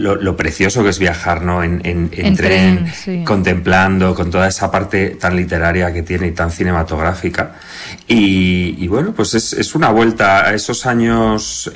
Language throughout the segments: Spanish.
lo precioso que es viajar, ¿no? En tren, sí. Contemplando, con toda esa parte tan literaria que tiene y tan cinematográfica. Y bueno, pues es una vuelta a esos años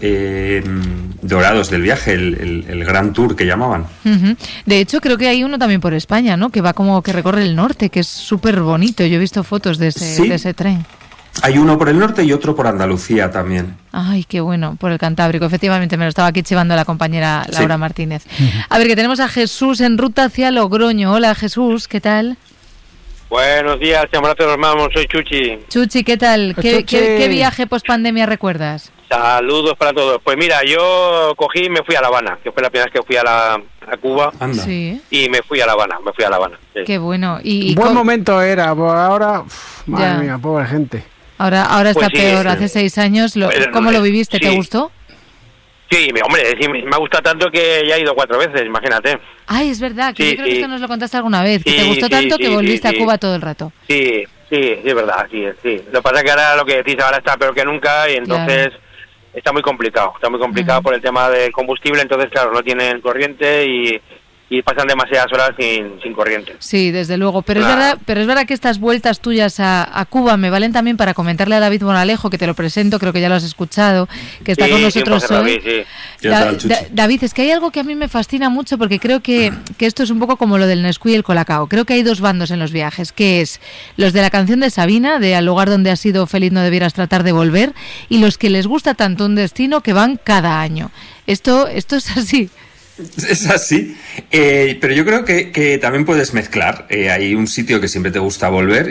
dorados del viaje, el Grand Tour que llamaban. Uh-huh. De hecho, creo que hay uno también por España, ¿no? Que va como que recorre el norte, que es súper bonito. Yo he visto fotos de ese tren. Hay uno por el norte y otro por Andalucía también. Ay, qué bueno, por el Cantábrico. Efectivamente, me lo estaba aquí chivando la compañera Laura Martínez. A ver, que tenemos a Jesús en ruta hacia Logroño. Hola, Jesús, ¿qué tal? Buenos días, chamarazo hermanos, soy Chuchi. Chuchi, ¿qué tal? ¿Qué viaje post-pandemia recuerdas? Saludos para todos. Pues mira, yo cogí y me fui a La Habana, que fue la primera vez que fui a Cuba. Anda. Sí. Y me fui a La Habana, Sí. Qué bueno. Buen momento era, pues ahora, madre mía, pobre gente. Ahora está pues sí, peor. Hace 6 años, ¿cómo lo viviste? ¿Te gustó? Sí, hombre, sí, me ha gustado tanto que ya he ido 4 veces, imagínate. Ay, es verdad, que yo creo que esto nos lo contaste alguna vez, que te gustó tanto que volviste a Cuba todo el rato. Sí, es verdad, sí. Lo que pasa es que ahora lo que decís ahora está peor que nunca y entonces está muy complicado por el tema del combustible, entonces claro, no tienen corriente y pasan demasiadas horas sin corriente. Sí, desde luego, pero es verdad que estas vueltas tuyas a Cuba me valen también para comentarle a David Moralejo, que te lo presento, creo que ya lo has escuchado, que está con nosotros hoy. David, es que hay algo que a mí me fascina mucho, porque creo que esto es un poco como lo del Nesquí y el Colacao. Creo que hay 2 bandos en los viajes, que es los de la canción de Sabina, de Al lugar donde has sido feliz no debieras tratar de volver, y los que les gusta tanto un destino que van cada año. Esto es así. Es así, pero yo creo que también puedes mezclar. Hay un sitio que siempre te gusta volver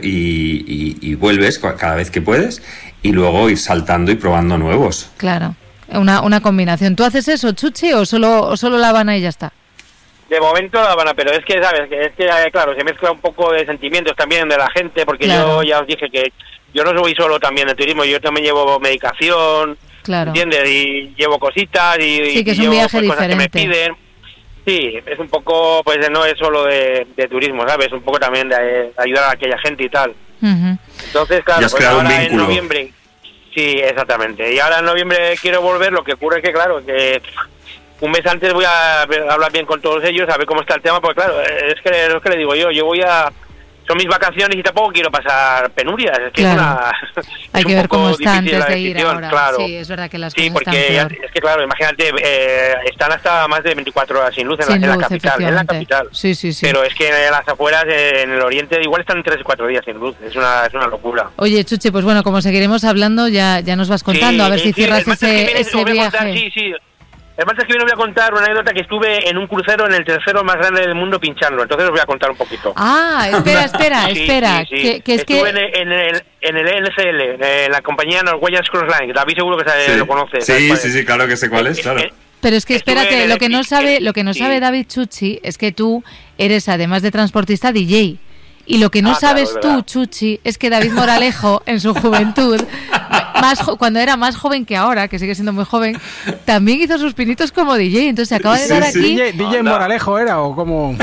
y vuelves cada vez que puedes y luego ir saltando y probando nuevos. Claro, una combinación. ¿Tú haces eso, Chuchi, o solo La Habana y ya está? De momento La Habana, pero es que, ¿sabes? Claro, se mezcla un poco de sentimientos también de la gente, porque yo ya os dije que yo no soy solo también de turismo, yo también llevo medicación. Claro. ¿Entiendes? Y llevo cositas y que es un viaje cosas diferente. Que me piden. Sí, es un poco, pues no es solo de turismo, ¿sabes? Un poco también de ayudar a aquella gente y tal. Uh-huh. Entonces, claro, pues ahora en noviembre. Sí, exactamente. Y ahora en noviembre quiero volver, lo que ocurre es que, claro, que un mes antes voy a hablar bien con todos ellos, a ver cómo está el tema, porque claro, es que le digo yo voy a... Son mis vacaciones y tampoco quiero pasar penurias. Es que hay que ver cómo está antes de ir ahora. Claro. Sí, es verdad que las cosas porque están peor. Es que claro, imagínate, están hasta más de 24 horas sin luz en la capital. En la capital. Sí. Pero es que en las afueras, en el oriente, igual están 3 o 4 días sin luz. Es una locura. Oye, Chuchi, pues bueno, como seguiremos hablando, ya nos vas contando, a ver si cierras ese viaje. Sí. El martes que viene voy a contar una anécdota que estuve en un crucero en el tercero más grande del mundo pinchando. Entonces os voy a contar un poquito. Ah, espera. Sí. Que estuve en el NCL, en la compañía Norwegian Cruise Line. David seguro que lo conoce. Sí, claro que sé cuál es, claro. Pero es que espérate, lo que no sabe David Chuchi es que tú eres, además de transportista, DJ. Y lo que no sabes tú, Chuchi, es que David Moralejo, en su juventud, cuando era más joven que ahora, que sigue siendo muy joven, también hizo sus pinitos como DJ. Entonces se acaba de dar aquí... ¿DJ Moralejo era o cómo?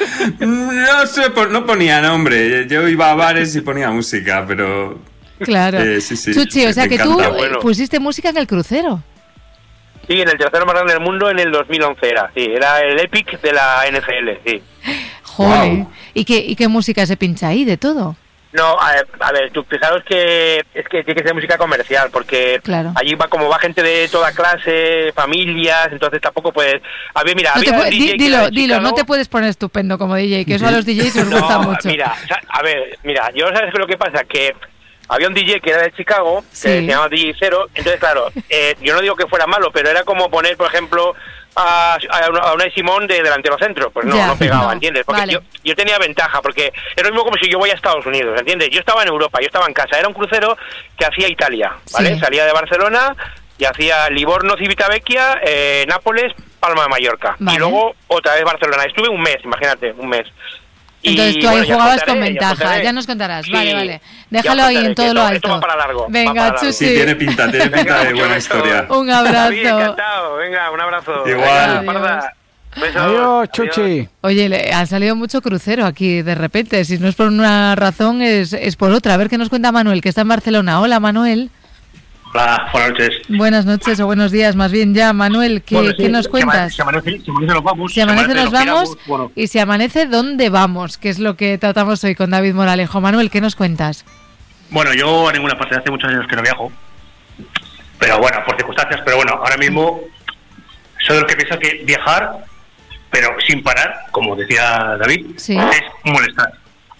No sé, no ponía nombre. Yo iba a bares y ponía música, pero... Claro. Chuchi, o sea que tú pusiste música en el crucero. Sí, en el tercero más grande del mundo en el 2011 era el Epic de la NFL, sí. Joder, wow. ¿Y qué música se pincha ahí, de todo? No, a ver, tú fijaros que es que tiene que ser música comercial, porque allí va gente de toda clase, familias, entonces tampoco puedes... A ver, mira... Dilo, no te puedes poner estupendo como DJ, que eso a los DJs os gusta mucho. Mira, yo sabes que lo que pasa, que había un DJ que era de Chicago, que se llamaba DJ Zero, entonces claro, yo no digo que fuera malo, pero era como poner, por ejemplo... a Unai Simón de delantero centro, pues no pegaba, ¿entiendes? Porque yo tenía ventaja, porque era lo mismo como si yo voy a Estados Unidos, ¿entiendes? Yo estaba en Europa, yo estaba en casa, era un crucero que hacía Italia, ¿vale? Salía de Barcelona y hacía Livorno, Civitavecchia, Nápoles, Palma de Mallorca, y luego otra vez Barcelona. Estuve un mes, imagínate, un mes. Entonces tú ahí jugabas con ventaja, ya nos contarás, vale. Déjalo ahí en todo lo alto. Esto va para largo. Venga, Chuchi. Sí, tiene pinta de buena historia. Un abrazo. David, encantado, venga, un abrazo. Igual. Adiós, Chuchi. Oye, le ha salido mucho crucero aquí de repente, si no es por una razón es por otra. A ver qué nos cuenta Manuel, que está en Barcelona. Hola, Manuel. Hola, buenas noches. Buenas noches o buenos días, más bien ya. Manuel, ¿qué nos cuentas? Si amanece nos vamos. Si amanece nos vamos, bueno. Y si amanece, ¿dónde vamos? Que es lo que tratamos hoy con David Moralejo. Manuel, ¿qué nos cuentas? Bueno, yo a ninguna parte, hace muchos años que no viajo. Pero bueno, por circunstancias, pero bueno, ahora mismo soy el que piensa que viajar, pero sin parar, como decía David, sí, es molestar.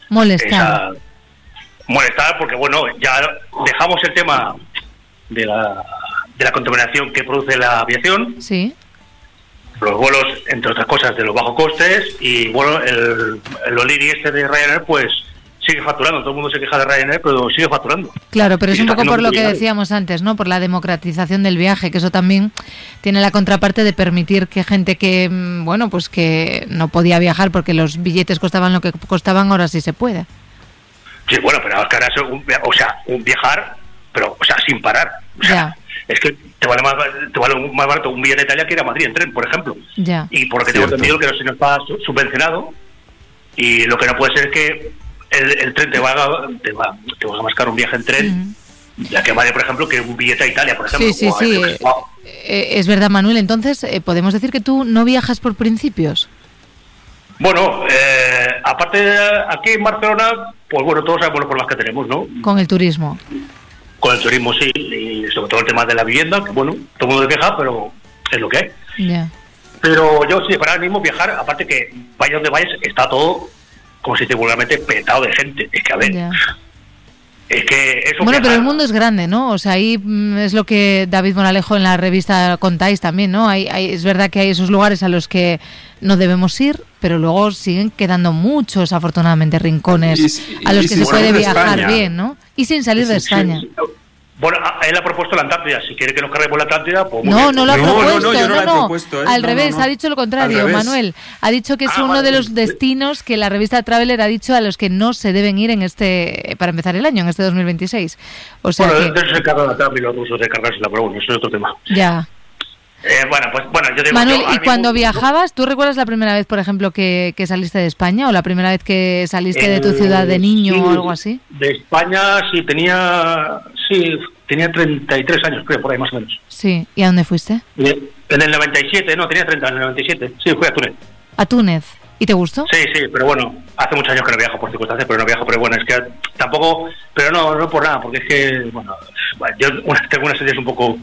Molestar porque, bueno, ya dejamos el tema de la contaminación que produce la aviación, sí, los vuelos, entre otras cosas, de los bajos costes, y bueno, el Oliri este de Ryanair, pues sigue facturando. Todo el mundo se queja de Ryanair, pero sigue facturando. Claro, pero es un poco por lo que decíamos antes, ¿no? Por la democratización del viaje, que eso también tiene la contraparte de permitir que gente que, bueno, pues que no podía viajar porque los billetes costaban lo que costaban, ahora sí se puede. Sí, bueno, pero ahora un viajar, pero, sin parar. O sea, es que te vale más barato un billete de Italia que ir a Madrid en tren, por ejemplo. Ya. Y porque tengo entendido que no está subvencionado, y lo que no puede ser es que el tren te va a más caro un viaje en tren, ya que vale, por ejemplo, que un billete a Italia, por ejemplo. Sí. Es verdad, Manuel. Entonces, ¿podemos decir que tú no viajas por principios? Bueno, aparte de aquí en Barcelona, pues bueno, todos sabemos los problemas que tenemos, ¿no? Con el turismo. Con el turismo, sí, y sobre todo el tema de la vivienda, que bueno, todo el mundo se queja, pero es lo que hay. Ya. Pero yo sí, para ahora mismo viajar, aparte que vaya donde vayas, está todo, como se dice vulgarmente, petado de gente. Es que, a ver, es que eso... Bueno, pero el mundo es grande, ¿no? O sea, ahí es lo que David Moralejo en la revista contáis también, ¿no? Es verdad que hay esos lugares a los que no debemos ir, pero luego siguen quedando muchos, afortunadamente, rincones a los que se puede viajar bien, ¿no? Y sin salir de España. Sí. Bueno, él ha propuesto la Antártida. Si quiere que nos carguemos la Antártida, pues... No lo ha propuesto, yo no lo he propuesto. Al revés, ha dicho lo contrario, Manuel. Ha dicho que es uno de los destinos que la revista Traveler ha dicho a los que no se deben ir para empezar el año, en este 2026. O sea de eso se cargan la Antártida y los rusos de cargársela, pero bueno, eso es otro tema. Ya. Yo digo... Manuel, ¿y cuando viajabas, tú recuerdas la primera vez, por ejemplo, que saliste de España, o la primera vez que saliste de tu ciudad de niño o algo así? De España tenía 33 años, creo, por ahí más o menos. Sí, ¿y a dónde fuiste? En el 97, no, tenía 30, en el 97, sí, fui a Túnez. ¿A Túnez? ¿Y te gustó? Sí, pero bueno, hace muchos años que no viajo por circunstancias, pero bueno, es que tampoco, pero no por nada, porque es que, bueno, yo tengo unas series un poco...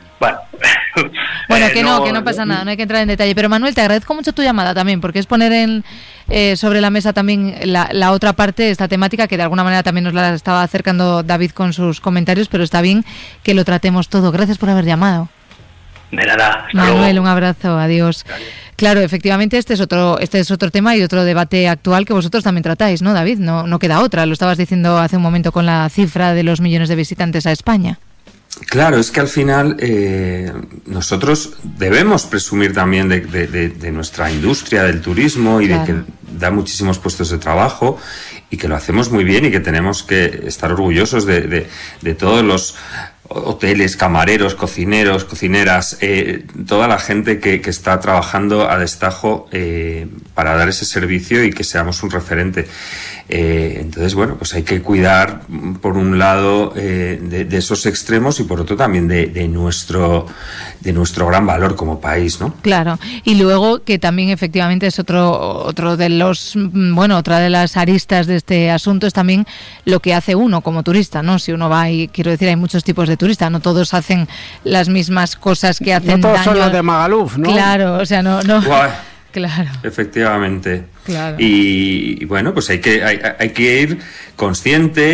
Bueno, que no pasa nada, no hay que entrar en detalle. Pero Manuel, te agradezco mucho tu llamada también, porque es poner sobre la mesa también la otra parte de esta temática, que de alguna manera también nos la estaba acercando David con sus comentarios, pero está bien que lo tratemos todo. Gracias por haber llamado. De nada. Manuel, un abrazo, adiós. Claro, efectivamente este es otro tema y otro debate actual que vosotros también tratáis, ¿no, David? No queda otra, lo estabas diciendo hace un momento con la cifra de los millones de visitantes a España. Claro, es que al final nosotros debemos presumir también de nuestra industria del turismo y de que da muchísimos puestos de trabajo y que lo hacemos muy bien y que tenemos que estar orgullosos de todos los hoteles, camareros, cocineros, cocineras, toda la gente que está trabajando a destajo para dar ese servicio y que seamos un referente. Entonces, bueno, pues hay que cuidar, por un lado, de esos extremos y por otro también de nuestro gran valor como país, ¿no? Claro, y luego que también efectivamente es otro de los, otra de las aristas de este asunto es también lo que hace uno como turista, ¿no? Si uno va, y quiero decir, hay muchos tipos de turistas, no todos hacen las mismas cosas que hacen no todos daño. Son los de Magaluf, ¿no? Claro, o sea, no. Claro. Efectivamente. Claro. Y bueno, pues hay que ir consciente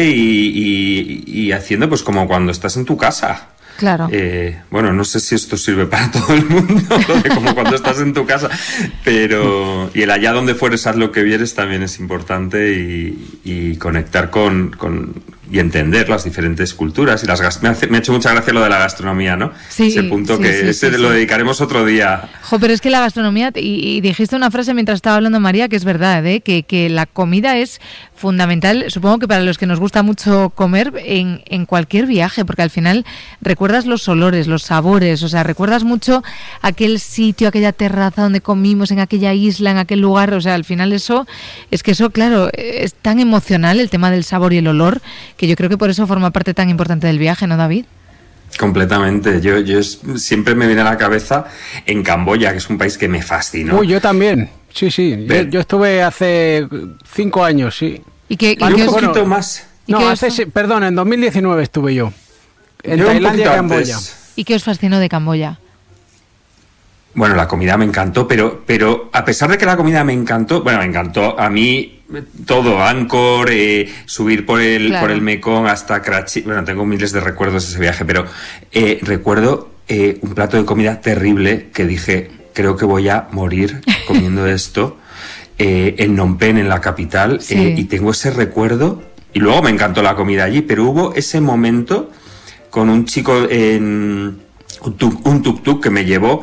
y haciendo pues como cuando estás en tu casa. Claro. Bueno, no sé si esto sirve para todo el mundo, como cuando estás en tu casa, pero y el allá donde fueres haz lo que vieres también es importante y conectar con y entender las diferentes culturas y me ha hecho mucha gracia lo de la gastronomía, ¿no? Sí, ese punto lo dedicaremos otro día. Pero es que la gastronomía, y dijiste una frase mientras estaba hablando María, que es verdad, que la comida es fundamental, supongo que para los que nos gusta mucho comer en cualquier viaje, porque al final recuerdas los olores, los sabores, o sea, recuerdas mucho aquel sitio, aquella terraza donde comimos, en aquella isla, en aquel lugar, o sea, al final eso, claro, es tan emocional el tema del sabor y el olor, que yo creo que por eso forma parte tan importante del viaje, ¿no, David? Completamente. Yo siempre me viene a la cabeza en Camboya, que es un país que me fascinó. Uy, yo también. Sí. Yo estuve hace 5 años, sí. Un poquito más. No, en 2019 estuve yo. En Tailandia, Camboya. ¿Y qué os fascinó de Camboya? Bueno, la comida me encantó, pero a pesar de que la comida me encantó a mí todo, Angkor, subir por el Mekong hasta Karachi. Bueno, tengo miles de recuerdos de ese viaje, pero recuerdo un plato de comida terrible que dije, creo que voy a morir comiendo esto, en Phnom Penh, en la capital, y tengo ese recuerdo. Y luego me encantó la comida allí, pero hubo ese momento con un chico en un tuk-tuk que me llevó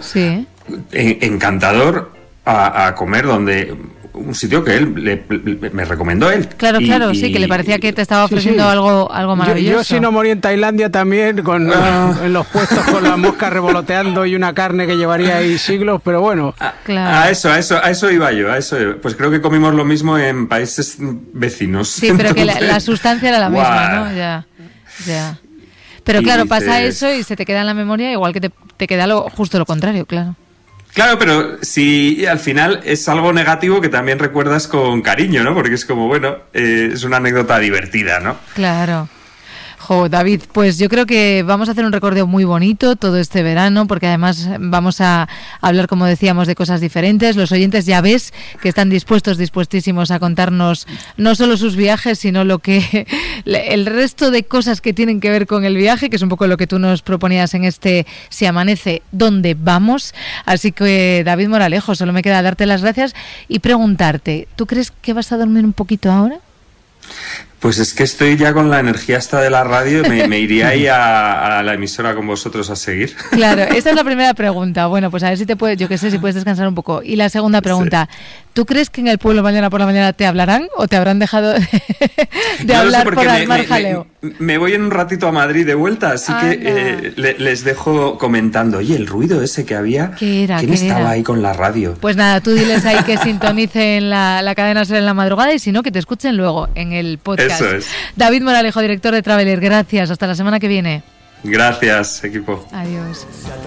encantador a comer, donde un sitio que él me recomendó él. Claro, que le parecía que te estaba ofreciendo algo maravilloso. Yo si no morí en Tailandia también, en los puestos con la mosca revoloteando y una carne que llevaría ahí siglos, pero bueno. A eso iba yo, Pues creo que comimos lo mismo en países vecinos. Sí, pero que la sustancia era la misma, ¿no? Ya. Pero claro, pasa eso y se te queda en la memoria, igual que te queda justo lo contrario, claro. Claro, pero si al final es algo negativo que también recuerdas con cariño, ¿no? Porque es como, es una anécdota divertida, ¿no? Claro. David, pues yo creo que vamos a hacer un recorrido muy bonito todo este verano, porque además vamos a hablar, como decíamos, de cosas diferentes. Los oyentes ya ves que están dispuestísimos a contarnos no solo sus viajes, sino el resto de cosas que tienen que ver con el viaje, que es un poco lo que tú nos proponías en este Si Amanece, ¿dónde vamos? Así que, David Moralejo, solo me queda darte las gracias y preguntarte, ¿tú crees que vas a dormir un poquito ahora? Pues es que estoy ya con la energía esta de la radio, me iría ahí a la emisora con vosotros a seguir. Claro, esa es la primera pregunta. Bueno, pues a ver si si puedes descansar un poco. Y la segunda pregunta, ¿tú crees que en el pueblo mañana por la mañana te hablarán o te habrán dejado de hablar por armar jaleo? Me voy en un ratito a Madrid de vuelta, así que les dejo comentando, oye, el ruido ese que había, ¿quién estaba ahí con la radio? Pues nada, tú diles ahí que sintonicen la cadena SER en la madrugada y si no, que te escuchen luego en el podcast. Eso es. David Moralejo, director de Traveler, gracias. Hasta la semana que viene. Gracias, equipo. Adiós.